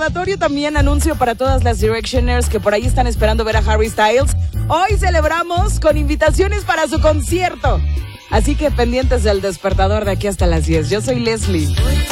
recordatorio también, anuncio para todas las Directioners que por ahí están esperando ver a Harry Styles. Hoy celebramos con invitaciones para su concierto. Así que pendientes del despertador de aquí hasta las 10. Yo soy Leslie.